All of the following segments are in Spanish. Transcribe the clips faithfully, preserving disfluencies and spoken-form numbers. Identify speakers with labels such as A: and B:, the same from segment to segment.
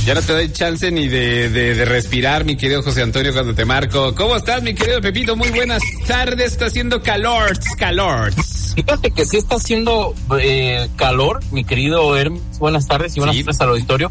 A: Ya no te doy chance ni de, de, de respirar, mi querido José Antonio, cuando te marco. ¿Cómo estás, mi querido Pepito? Muy buenas tardes. Está haciendo calor, calor.
B: Fíjate que sí está haciendo eh, calor, mi querido Hermes. Buenas tardes y buenas sí. tardes al auditorio.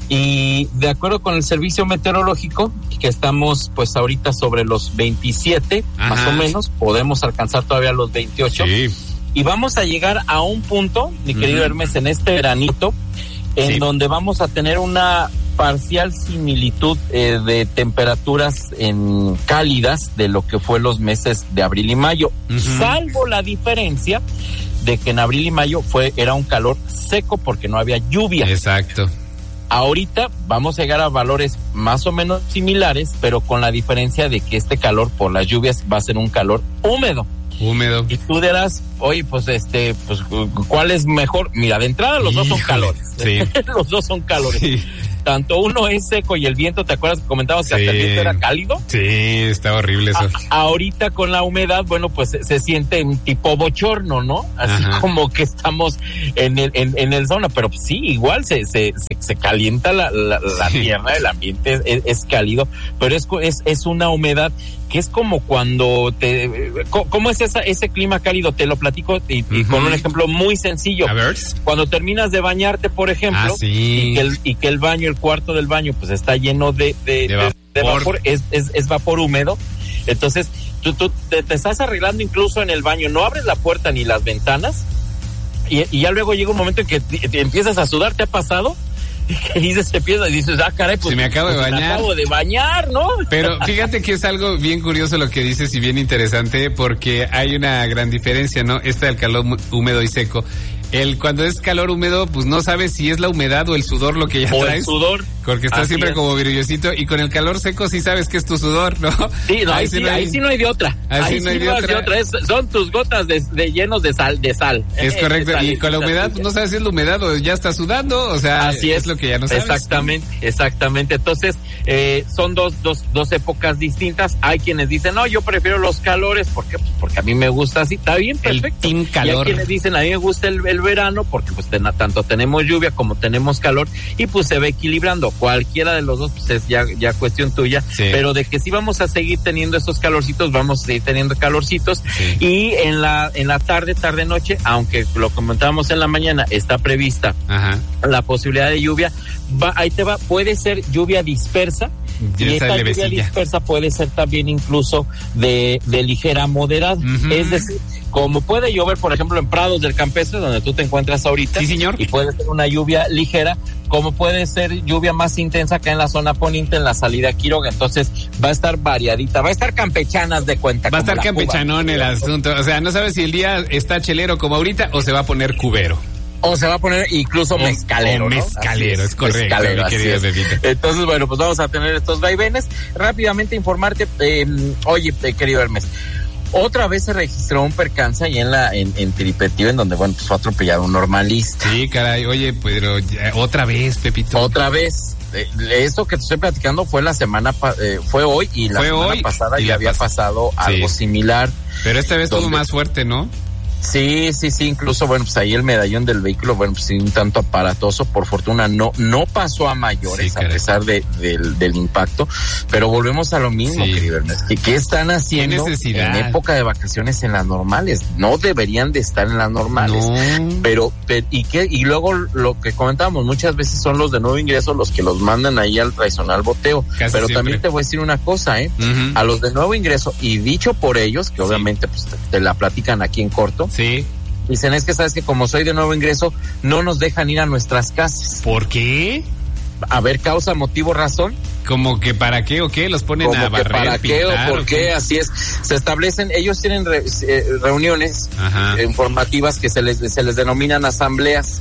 B: Y de acuerdo con el servicio meteorológico, que estamos pues ahorita sobre los veintisiete, Ajá. más o menos, podemos alcanzar todavía los veintiocho. Sí. Y vamos a llegar a un punto, mi querido uh-huh. Hermes, en este veranito, en sí. donde vamos a tener una parcial similitud eh, de temperaturas en cálidas de lo que fue los meses de abril y mayo, uh-huh. salvo la diferencia de que en abril y mayo fue era un calor seco porque no había lluvia.
A: Exacto.
B: Ahorita vamos a llegar a valores más o menos similares, pero con la diferencia de que este calor por las lluvias va a ser un calor húmedo.
A: Húmedo.
B: Y tú dirás, oye, pues este, pues ¿cuál es mejor? Mira, de entrada los Híjole, dos son calores. Sí. Los dos son calores. Sí. Tanto uno es seco y el viento, ¿te acuerdas que comentabas que sí. hasta el viento era cálido?
A: Sí, está horrible eso.
B: A, ahorita con la humedad, bueno, pues se, se siente un tipo bochorno, ¿no? Así Ajá. como que estamos en el en, en el zona, pero sí, igual se se se, se calienta la, la, la sí. tierra, el ambiente es, es cálido, pero es es es una humedad que es como cuando te... ¿Cómo es esa, ese clima cálido? Te lo platico y, uh-huh. y con un ejemplo muy sencillo.
A: A ver.
B: Cuando terminas de bañarte, por ejemplo,
A: ah, sí.
B: y, que el, y que el baño, el cuarto del baño, pues está lleno de, de, de, vapor. de, de vapor, es, es, es vapor húmedo. Entonces, tú, tú te, te estás arreglando incluso en el baño, no abres la puerta ni las ventanas, y, y ya luego llega un momento en que te, te empiezas a sudar. ¿Te ha pasado? Y dices, te piensas y dices, ah, caray, pues
A: si me acabo de
B: pues
A: bañar.
B: Me acabo de bañar, ¿no?
A: Pero fíjate que es algo bien curioso lo que dices y bien interesante, porque hay una gran diferencia, ¿no? Esta del calor húmedo y seco. El cuando es calor húmedo, pues no sabes si es la humedad o el sudor lo que ya
B: o
A: traes.
B: El sudor.
A: Porque está
B: Así
A: siempre
B: es.
A: como brillosito, y con el calor seco sí sabes que es tu sudor, ¿no?
B: Sí, no, ahí, ahí, sí, no hay, ahí sí no hay de otra.
A: Ahí, ahí sí no hay de otra. De otra.
B: Es, son tus gotas de, de llenos de sal, de sal.
A: Es correcto,
B: sal,
A: y con la humedad pues no sabes si es la humedad o ya está sudando, o sea,
B: Así es.
A: es lo que ya no sabes.
B: Exactamente, exactamente. Entonces, eh, son dos, dos, dos épocas distintas. Hay quienes dicen, no, yo prefiero los calores, ¿por qué? Pues porque a mí me gusta así, está bien, perfecto.
A: El team calor.
B: Y hay quienes dicen, a mí me gusta el, el verano, porque pues ten, tanto tenemos lluvia como tenemos calor, y pues se va equilibrando. Cualquiera de los dos pues es ya, ya cuestión tuya, sí. pero de que sí vamos a seguir teniendo esos calorcitos, vamos a seguir teniendo calorcitos, sí. y en la, en la tarde, tarde, noche, aunque lo comentábamos en la mañana, está prevista Ajá. la posibilidad de lluvia, va, ahí te va, puede ser lluvia dispersa, y esta lluvia dispersa puede ser también incluso de, de ligera moderada, uh-huh. es decir, como puede llover, por ejemplo, en Prados del Campestre, donde tú te encuentras ahorita,
A: sí, señor.
B: Y puede ser una lluvia ligera, como puede ser lluvia más intensa acá en la zona poniente, en la salida a Quiroga. Entonces va a estar variadita, va a estar campechanas de cuenta.
A: Va a estar campechanón el asunto, o sea, no sabes si el día está chelero como ahorita o se va a poner cubero.
B: O se va a poner incluso o, mezcalero,
A: o mezcalero, ¿no? Es correcto, mezcalero, mi querido Bebito.
B: Entonces, bueno, pues vamos a tener estos vaivenes. Rápidamente informarte, eh, oye, eh, querido Hermes, otra vez se registró un percance ahí en la en, en Tiripetío, en donde, bueno, pues fue atropellado un normalista.
A: Sí, caray, oye, pero ya, otra vez, Pepito.
B: Otra vez. Eh, eso que te estoy platicando fue la semana, pa- eh, fue hoy, y la
A: fue
B: semana
A: hoy,
B: pasada
A: y
B: ya había pas- pasado sí. algo similar.
A: Pero esta vez estuvo más fuerte, ¿no?
B: Sí, sí, sí, incluso, bueno, pues ahí el medallón del vehículo, bueno, pues sí, un tanto aparatoso, por fortuna no no pasó a mayores, sí, a pesar de, de, del impacto, pero volvemos a lo mismo, sí. querido Ernesto, ¿qué, qué están haciendo en época de vacaciones en las normales? No deberían de estar en las normales, no. pero, pero y qué y luego lo que comentábamos, muchas veces son los de nuevo ingreso los que los mandan ahí al tradicional boteo, Casi pero siempre. También te voy a decir una cosa, eh, uh-huh. a los de nuevo ingreso, y dicho por ellos, que sí. obviamente pues te, te la platican aquí en corto,
A: sí.
B: dicen, es que sabes que como soy de nuevo ingreso, no nos dejan ir a nuestras casas.
A: ¿Por qué?
B: A ver, causa, motivo, razón.
A: ¿Como que para qué o qué? ¿Los ponen
B: Como
A: a barrer,
B: para qué
A: pintar,
B: o por qué? Así es. Se establecen, ellos tienen re, eh, reuniones Ajá. informativas que se les se les denominan asambleas.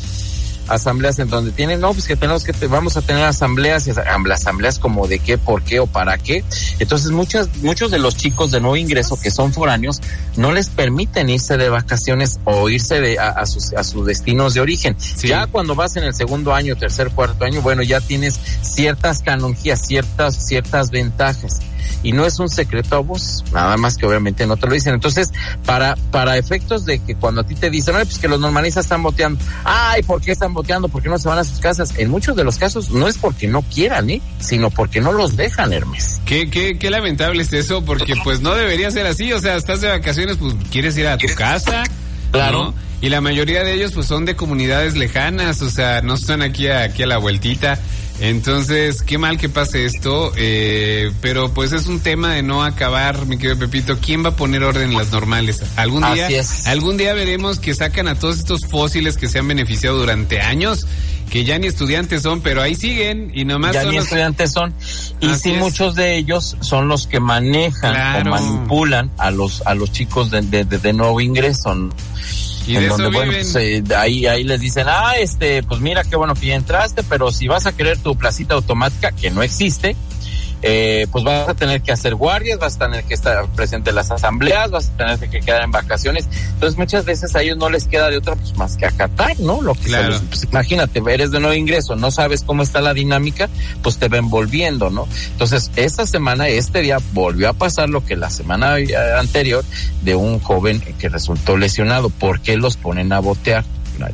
B: Asambleas en donde tienen, no, pues que tenemos que, te, vamos a tener asambleas, asambleas como de qué, por qué o para qué. Entonces muchas, muchos de los chicos de nuevo ingreso que son foráneos no les permiten irse de vacaciones o irse de, a, a, sus, a sus destinos de origen. Sí. Ya cuando vas en el segundo año, tercer, cuarto año, bueno, ya tienes ciertas canonjías, ciertas, ciertas ventajas. y no es un secreto a voz, nada más que obviamente no te lo dicen. Entonces, para para efectos de que cuando a ti te dicen, ay, pues que los normalistas están boteando, ay, ¿por qué están boteando? ¿Por qué no se van a sus casas? En muchos de los casos no es porque no quieran, ¿eh? Sino porque no los dejan, Hermes.
A: Qué, qué, qué lamentable es eso, porque pues no debería ser así, o sea, estás de vacaciones, pues quieres ir a tu casa,
B: claro,
A: ¿no? Y la mayoría de ellos pues son de comunidades lejanas, o sea, no están aquí a, aquí a la vueltita. Entonces, qué mal que pase esto, eh, pero pues es un tema de no acabar, mi querido Pepito. ¿Quién va a poner orden en las normales? Algún día, algún día veremos que sacan a todos estos fósiles que se han beneficiado durante años, que ya ni estudiantes son, pero ahí siguen y nomás
B: ya
A: son
B: ni
A: los...
B: estudiantes son. Y
A: Así
B: sí,
A: es.
B: Muchos de ellos son los que manejan
A: Claro.
B: o manipulan a los a los chicos de, de, de, de nuevo ingreso.
A: Y
B: en
A: de
B: donde,
A: eso
B: bueno,
A: viven.
B: pues, eh, ahí, ahí les dicen, ah, este, pues mira qué bueno que ya entraste, pero si vas a querer tu placita automática, que no existe, eh, pues vas a tener que hacer guardias, vas a tener que estar presente en las asambleas, vas a tener que quedar en vacaciones. Entonces muchas veces a ellos no les queda de otra pues más que acatar, ¿no? Lo que
A: Claro.
B: se les, pues, imagínate, eres de nuevo ingreso, no sabes cómo está la dinámica, pues te ven volviendo, ¿no? Entonces esta semana, este día volvió a pasar lo que la semana anterior de un joven que resultó lesionado. ¿Por qué los ponen a botear?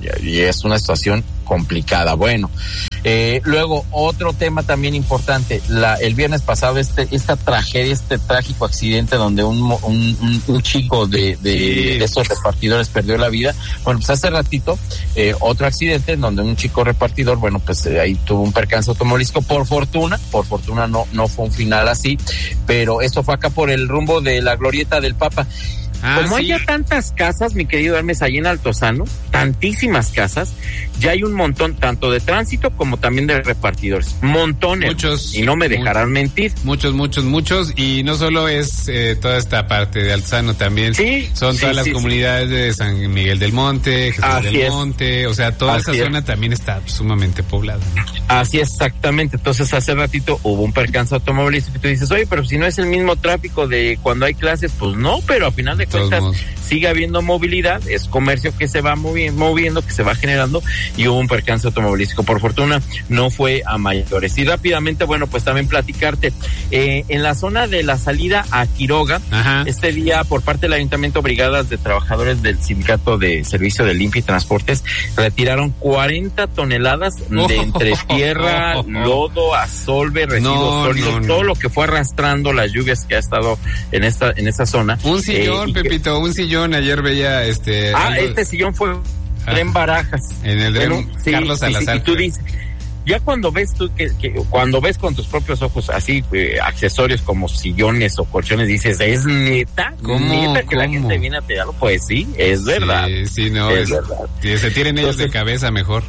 B: Y es una situación complicada. Bueno, eh, luego otro tema también importante, la, el viernes pasado este esta tragedia, este trágico accidente donde un un, un, un chico de, de, de esos repartidores perdió la vida. Bueno, pues hace ratito eh, otro accidente en donde un chico repartidor, bueno, pues eh, ahí tuvo un percance automovilístico. Por fortuna, por fortuna no no fue un final así, pero esto fue acá por el rumbo de la Glorieta del Papa.
A: Ah,
B: Como
A: sí.
B: hay ya tantas casas, mi querido Hermes, allí en Altozano, tantísimas casas, ya hay un montón, tanto de tránsito como también de repartidores. Montones.
A: Muchos.
B: Y no me dejarán
A: muchos,
B: mentir.
A: Muchos, muchos, muchos. Y no solo es eh, toda esta parte de Altozano, también
B: Sí,
A: son
B: sí,
A: todas las
B: sí,
A: comunidades sí. de San Miguel del Monte, Jesús
B: Así
A: del
B: es.
A: Monte, o sea, toda
B: Así
A: esa
B: es.
A: zona también está sumamente poblada, ¿no?
B: Así es, exactamente. Entonces hace ratito hubo un percance automovilístico y tú dices, oye, pero si no es el mismo tráfico de cuando hay clases, pues no, pero a final de cuentas sigue habiendo movilidad, es comercio que se va movi- moviendo, que se va generando, y hubo un percance automovilístico. Por fortuna no fue a mayores. Y rápidamente, bueno, pues también platicarte, eh, en la zona de la salida a Quiroga,
A: Ajá.
B: este día por parte del Ayuntamiento, brigadas de trabajadores del Sindicato de Servicio de Limpia y Transportes retiraron cuarenta toneladas de entre tierra, lodo, asolve, residuos
A: No,
B: sólidos,
A: no, no.
B: todo lo que fue arrastrando las lluvias que ha estado en esta en esa zona.
A: Un sillón,
B: Eh, y que-
A: Pepito, un sillón. Ayer veía este.
B: Ah,
A: algo-
B: este sillón fue
A: Ah.
B: Tren Barajas.
A: En el Tren
B: Bueno, sí,
A: Carlos
B: sí, sí,
A: Salazar.
B: y tú dices, ya cuando ves tú que, que cuando ves con tus propios ojos así eh, accesorios como sillones o colchones, dices, ¿es neta?
A: ¿Cómo?
B: ¿Neta que la
A: ¿Cómo?
B: gente viene a tirarlo? Pues sí, es verdad.
A: Sí, sí, no,
B: Es
A: es,
B: verdad.
A: que se tiren ellos de
B: Entonces-
A: cabeza mejor.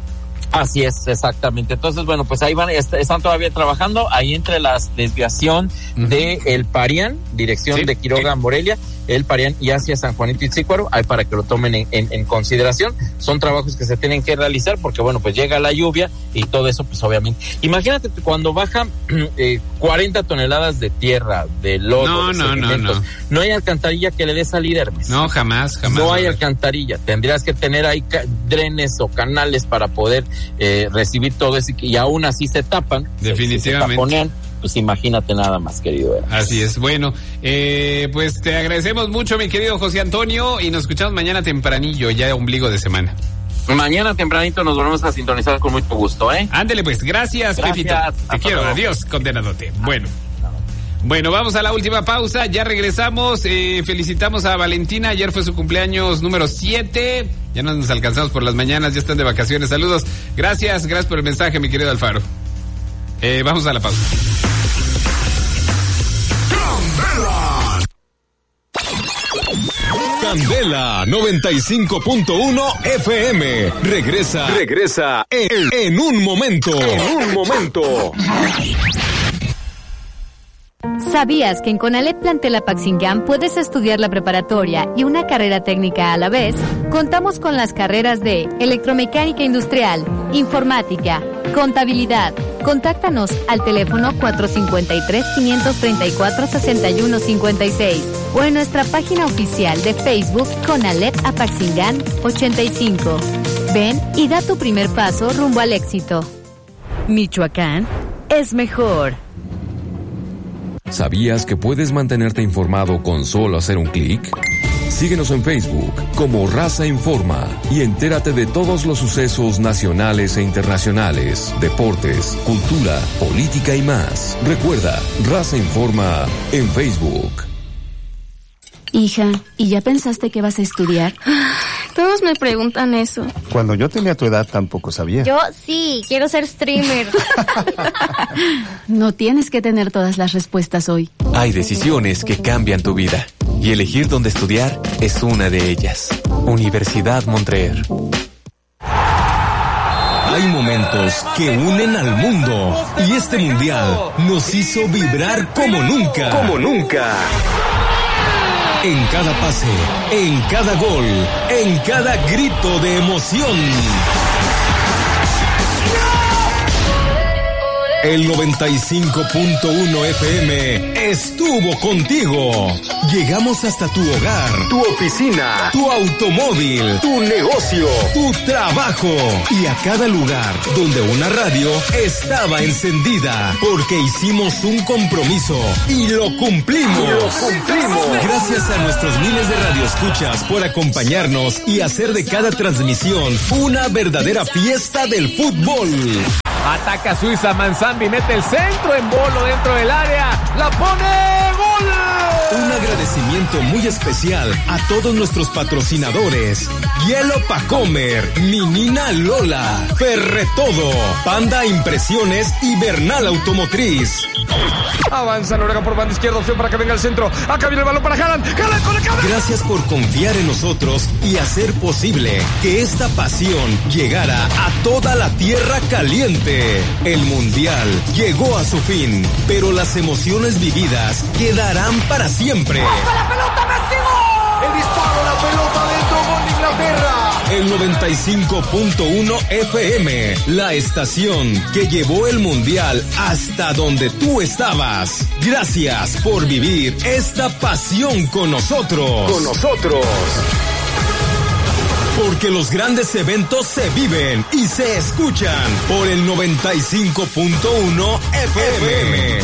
B: Así es, exactamente. Entonces, bueno, pues ahí van, est- están todavía trabajando ahí entre la desviación
A: Ujú.
B: de El Parián, dirección
A: Sí,
B: de Quiroga,
A: sí.
B: Morelia, El Parián y hacia San Juanito Itzícuaro, ahí para que lo tomen en, en, en consideración. Son trabajos que se tienen que realizar porque, bueno, pues llega la lluvia y todo eso, pues obviamente. Imagínate cuando bajan eh, cuarenta toneladas de tierra, de lodo,
A: No,
B: de
A: no, no,
B: sedimentos.
A: no.
B: No hay alcantarilla que le dé salida, Hermes.
A: No, jamás, jamás.
B: No hay
A: ¿verdad?
B: alcantarilla, tendrías que tener ahí ca- drenes o canales para poder eh, recibir todo eso y aún así se tapan.
A: Definitivamente.
B: Se, se taponean, pues imagínate nada más, querido. Hermes.
A: Así es. Bueno, eh, pues te agradecemos mucho, mi querido José Antonio, y nos escuchamos mañana tempranillo, ya ombligo de semana.
B: Mañana tempranito nos volvemos a sintonizar con mucho gusto, ¿eh?
A: Ándele pues, gracias,
B: Gracias.
A: Pepito. Te
B: Hasta
A: quiero,
B: luego.
A: adiós, condenadote. Bueno. Bueno, vamos a la última pausa, ya regresamos, eh, felicitamos a Valentina, ayer fue su cumpleaños número siete, ya no nos alcanzamos por las mañanas, ya están de vacaciones, saludos, gracias, gracias por el mensaje, mi querido Alfaro. Eh, vamos a la pausa.
C: Candela noventa y cinco punto uno F M. Regresa, regresa en, en un momento. En un momento.
D: ¿Sabías que en Conalep Plantel Apaxingán puedes estudiar la preparatoria y una carrera técnica a la vez? Contamos con las carreras de Electromecánica Industrial, Informática, Contabilidad. Contáctanos al teléfono cuatro cinco tres, cinco tres cuatro, seis uno cinco seis o en nuestra página oficial de Facebook Conalep Apaxingán ochenta y cinco. Ven y da tu primer paso rumbo al éxito. Michoacán es mejor.
C: ¿Sabías que puedes mantenerte informado con solo hacer un clic? Síguenos en Facebook como Raza Informa y entérate de todos los sucesos nacionales e internacionales, deportes, cultura, política y más. Recuerda, Raza Informa en Facebook.
E: Hija, ¿y ya pensaste que vas a estudiar?
F: Todos me preguntan eso.
G: Cuando yo tenía tu edad tampoco sabía.
F: Yo sí, quiero ser streamer.
E: No tienes que tener todas las respuestas hoy.
H: Hay decisiones que cambian tu vida y elegir dónde estudiar es una de ellas. Universidad Montreal.
C: Hay momentos que unen al mundo y este mundial nos hizo vibrar como nunca. Como nunca. En cada pase, en cada gol, en cada grito de emoción. El noventa y cinco punto uno F M estuvo contigo. Llegamos hasta tu hogar, tu oficina, tu automóvil, tu negocio, tu trabajo y a cada lugar donde una radio estaba encendida, porque hicimos un compromiso y lo cumplimos. Lo cumplimos. Gracias a nuestros miles de radioescuchas por acompañarnos y hacer de cada transmisión una verdadera fiesta del fútbol.
I: Ataca Suiza, Manzambi mete el centro en bolo dentro del área, la pone, ¡gol!
C: Un agradecimiento muy especial a todos nuestros patrocinadores: Hielo Pa' Comer, Minina Lola, Ferretodo, Panda Impresiones y Bernal Automotriz.
I: Avanza Noruega por banda izquierda, opción para que venga el centro. Acá viene el balón para Haaland. Haaland con la cabeza.
C: Gracias por confiar en nosotros y hacer posible que esta pasión llegara a toda la tierra caliente. El mundial llegó a su fin, pero las emociones vividas quedarán para siempre.
I: ¡Pasa la pelota, Messi! ¡Gol! El disparo, la pelota dentro, gol de Inglaterra.
C: El noventa y cinco punto uno F M, la estación que llevó el mundial hasta donde tú estabas. Gracias por vivir esta pasión con nosotros. Con nosotros. Porque los grandes eventos se viven y se escuchan por el noventa y cinco punto uno F M.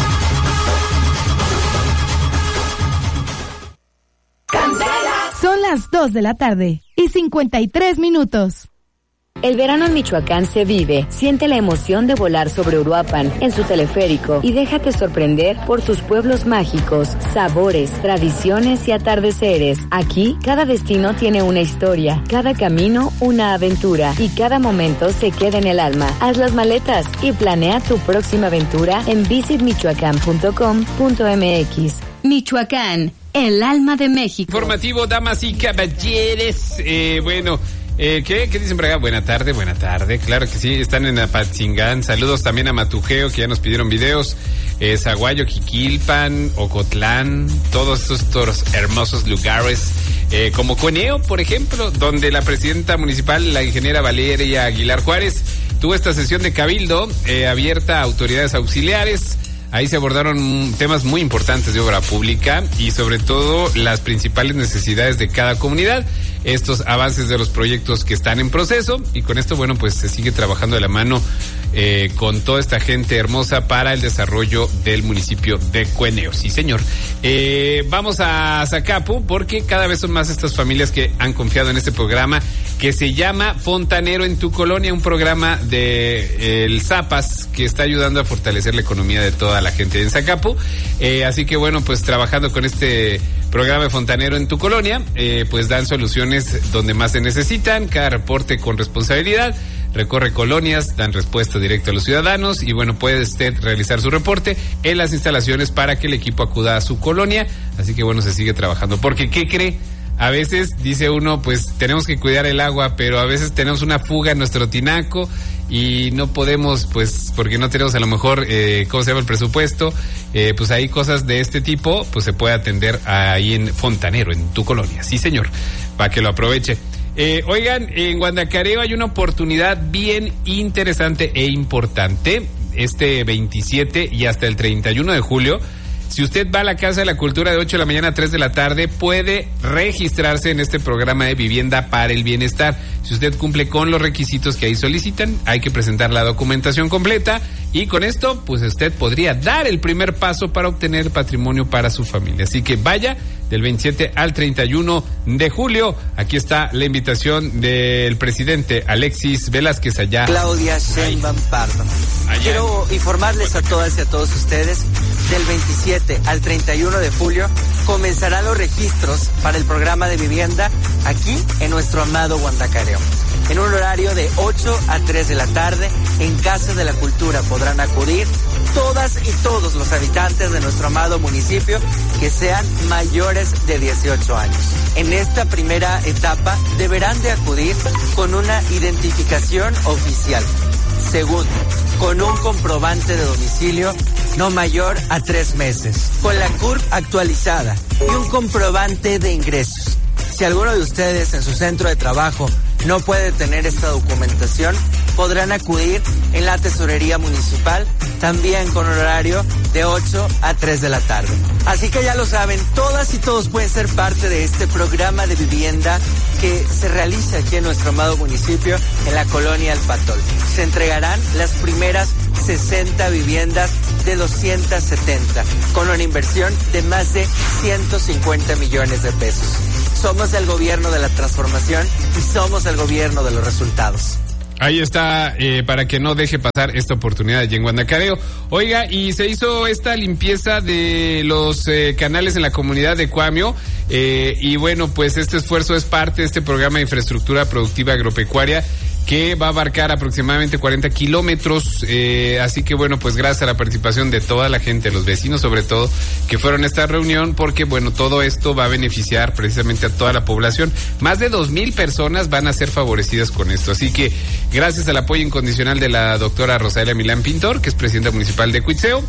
J: Son las dos de la tarde y cincuenta y tres minutos.
D: El verano en Michoacán se vive. Siente la emoción de volar sobre Uruapan en su teleférico y déjate sorprender por sus pueblos mágicos, sabores, tradiciones y atardeceres. Aquí, cada destino tiene una historia, cada camino una aventura y cada momento se queda en el alma. Haz las maletas y planea tu próxima aventura en visit michoacán punto com punto m x.
E: Michoacán, el alma de México.
A: Informativo, damas y caballeros. Eh, bueno... Eh, ¿qué? ¿Qué dicen por acá? Buena tarde, buena tarde. Claro que sí, están en Apatzingán. Saludos también a Matujeo, que ya nos pidieron videos. Eh, Zaguayo, Quiquilpan, Ocotlán, todos estos hermosos lugares. Eh, como Cueneo, por ejemplo, donde la presidenta municipal, la ingeniera Valeria Aguilar Juárez, tuvo esta sesión de cabildo eh, abierta a autoridades auxiliares. Ahí se abordaron temas muy importantes de obra pública y sobre todo las principales necesidades de cada comunidad, estos avances de los proyectos que están en proceso, y con esto, bueno, pues se sigue trabajando de la mano eh, con toda esta gente hermosa para el desarrollo del municipio de Cueneo. Sí, señor. Eh, vamos a Zacapu porque cada vez son más estas familias que han confiado en este programa que se llama Fontanero en tu Colonia, un programa de eh, el Zapas que está ayudando a fortalecer la economía de toda la gente en Zacapu. Eh, así que bueno, pues trabajando con este programa de Fontanero en tu Colonia, eh, pues dan soluciones donde más se necesitan, cada reporte con responsabilidad, recorre colonias, dan respuesta directa a los ciudadanos y bueno, puede usted realizar su reporte en las instalaciones para que el equipo acuda a su colonia. Así que bueno, se sigue trabajando, porque ¿qué cree? A veces dice uno, pues tenemos que cuidar el agua, pero a veces tenemos una fuga en nuestro tinaco y no podemos, pues, porque no tenemos a lo mejor, eh, ¿cómo se llama el presupuesto? Eh, pues hay cosas de este tipo, pues se puede atender ahí en Fontanero, en tu colonia. Sí, señor, para que lo aproveche. Eh, oigan, en Guanacareo hay una oportunidad bien interesante e importante. Este veintisiete y hasta el treinta y uno de julio Si usted va a la Casa de la Cultura de ocho de la mañana a tres de la tarde, puede registrarse en este programa de Vivienda para el Bienestar. Si usted cumple con los requisitos que ahí solicitan, hay que presentar la documentación completa y con esto, pues usted podría dar el primer paso para obtener patrimonio para su familia. Así que vaya del veintisiete al treinta y uno de julio. Aquí está la invitación del presidente Alexis Velázquez allá.
K: Claudia Sheinbaum Pardo. Allá. Quiero informarles a todas y a todos ustedes, del veintisiete al treinta y uno de julio comenzarán los registros para el programa de vivienda aquí en nuestro amado Guandacareo. En un horario de ocho a tres de la tarde, en Casa de la Cultura podrán acudir todas y todos los habitantes de nuestro amado municipio que sean mayores de dieciocho años. En esta primera etapa deberán de acudir con una identificación oficial. Segundo, con un comprobante de domicilio no mayor a tres meses, con la C U R P actualizada y un comprobante de ingresos. Si alguno de ustedes en su centro de trabajo no puede tener esta documentación, podrán acudir en la tesorería municipal, también con horario de ocho a tres de la tarde. Así que ya lo saben, todas y todos pueden ser parte de este programa de vivienda que se realiza aquí en nuestro amado municipio, en la colonia El Patol. Se entregarán las primeras sesenta viviendas de doscientos setenta, con una inversión de más de ciento cincuenta millones de pesos. Somos el gobierno de la transformación y somos el gobierno de los resultados.
A: Ahí está, eh, para que no deje pasar esta oportunidad allí en Guandacareo. Oiga, y se hizo esta limpieza de los eh, canales en la comunidad de Cuamio, eh, y bueno, pues este esfuerzo es parte de este programa de infraestructura productiva agropecuaria que va a abarcar aproximadamente cuarenta kilómetros, eh, así que bueno, pues gracias a la participación de toda la gente, los vecinos sobre todo, que fueron a esta reunión, porque bueno, todo esto va a beneficiar precisamente a toda la población. Más de dos mil personas van a ser favorecidas con esto, así que gracias al apoyo incondicional de la doctora Rosalia Milán Pintor, que es presidenta municipal de Cuitzeo,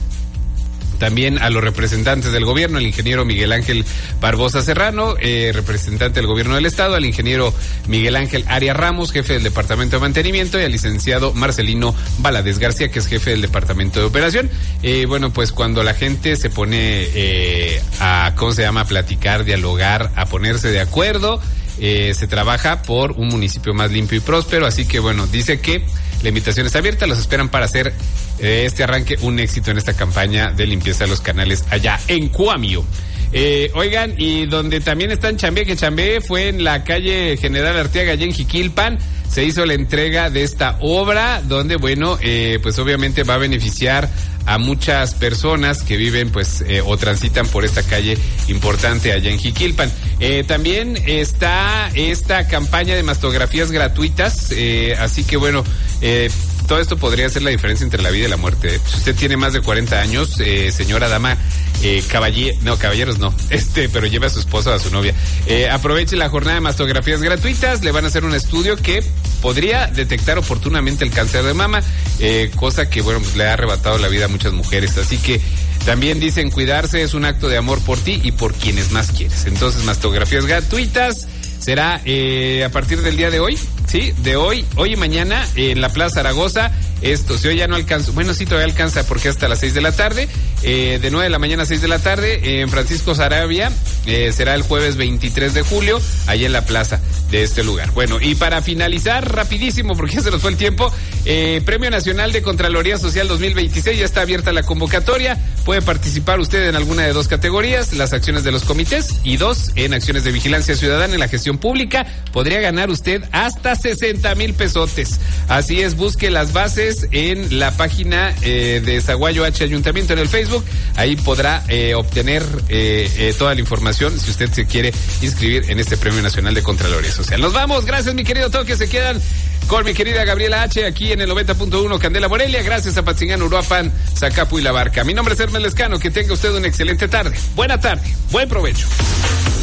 A: también a los representantes del gobierno, el ingeniero Miguel Ángel Barbosa Serrano, eh, representante del gobierno del estado, al ingeniero Miguel Ángel Arias Ramos, jefe del departamento de mantenimiento, y al licenciado Marcelino Valadez García, que es jefe del departamento de operación. Eh, bueno, pues cuando la gente se pone eh, a, ¿cómo se llama?, a platicar, dialogar, a ponerse de acuerdo, eh, se trabaja por un municipio más limpio y próspero, así que bueno, dice que la invitación está abierta, los esperan para hacer eh, este arranque un éxito en esta campaña de limpieza de los canales allá en Cuamio. Eh, oigan, y donde también están chambé que chambé fue en la calle General Arteaga, allá en Jiquilpan. Se hizo la entrega de esta obra, donde bueno, eh, pues obviamente va a beneficiar a muchas personas que viven pues eh, o transitan por esta calle importante allá en Jiquilpan. Eh, también está esta campaña de mastografías gratuitas, eh, así que bueno, eh, todo esto podría ser la diferencia entre la vida y la muerte. Si usted tiene más de cuarenta años, eh, señora dama, eh, caballero, no, caballeros no, este, pero lleva a su esposa o a su novia. Eh, aproveche la jornada de mastografías gratuitas, le van a hacer un estudio que podría detectar oportunamente el cáncer de mama, eh, cosa que, bueno, pues le ha arrebatado la vida a muchas mujeres. Así que también dicen, cuidarse es un acto de amor por ti y por quienes más quieres. Entonces, mastografías gratuitas será eh, a partir del día de hoy, sí, de hoy, hoy y mañana en la Plaza Zaragoza. Esto, si hoy ya no alcanza, bueno, sí todavía alcanza porque hasta las seis de la tarde, eh, de nueve de la mañana a seis de la tarde, eh, en Francisco Sarabia, eh, será el jueves veintitrés de julio, allá en la plaza de este lugar. Bueno, y para finalizar, rapidísimo, porque ya se nos fue el tiempo, eh, Premio Nacional de Contraloría Social dos mil veintiséis, ya está abierta la convocatoria, puede participar usted en alguna de dos categorías, las acciones de los comités, y dos, en acciones de vigilancia ciudadana en la gestión pública, podría ganar usted hasta sesenta mil pesotes. Así es, busque las bases en la página eh, de Zaguayo H Ayuntamiento en el Facebook, ahí podrá eh, obtener eh, eh, toda la información si usted se quiere inscribir en este Premio Nacional de Contraloría Social. Nos vamos, gracias mi querido Toque, se quedan con mi querida Gabriela H aquí en el noventa punto uno Candela Morelia, gracias a Patzingán, Uruapan, Zacapu y La Barca. Mi nombre es Hermes Lescano, que tenga usted una excelente tarde, buena tarde, buen provecho.